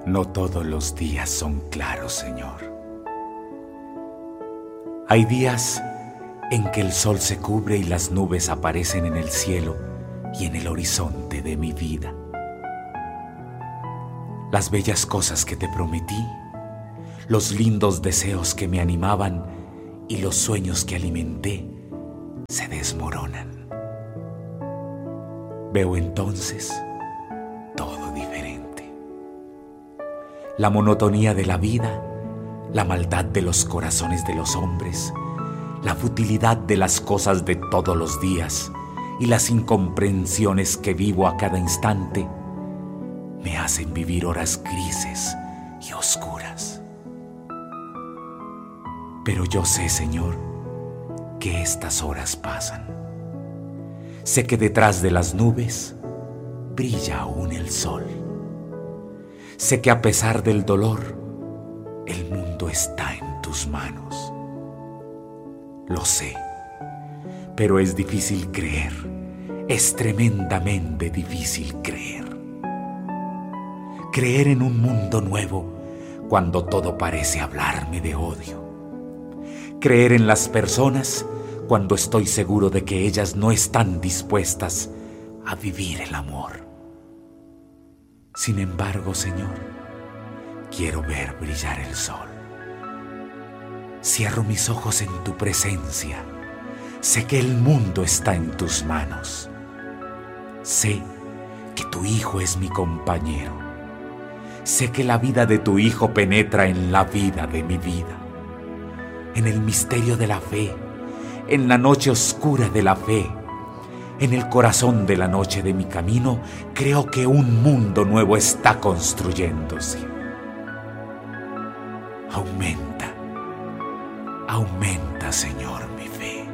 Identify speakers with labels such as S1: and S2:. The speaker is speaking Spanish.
S1: No todos los días son claros, Señor. Hay días en que el sol se cubre y las nubes aparecen en el cielo y en el horizonte de mi vida. Las bellas cosas que te prometí, los lindos deseos que me animaban y los sueños que alimenté se desmoronan. Veo entonces todo diferente. La monotonía de la vida, la maldad de los corazones de los hombres, la futilidad de las cosas de todos los días y las incomprensiones que vivo a cada instante me hacen vivir horas grises y oscuras. Pero yo sé, Señor, que estas horas pasan. Sé que detrás de las nubes brilla aún el sol. Sé que a pesar del dolor, el mundo está en tus manos. Lo sé, pero es difícil creer, es tremendamente difícil creer. Creer en un mundo nuevo cuando todo parece hablarme de odio. Creer en las personas cuando estoy seguro de que ellas no están dispuestas a vivir el amor. Sin embargo, Señor, quiero ver brillar el sol. Cierro mis ojos en tu presencia. Sé que el mundo está en tus manos. Sé que tu Hijo es mi compañero. Sé que la vida de tu Hijo penetra en la vida de mi vida. En el misterio de la fe, en la noche oscura de la fe, en el corazón de la noche de mi camino, creo que un mundo nuevo está construyéndose. Aumenta, aumenta, Señor, mi fe.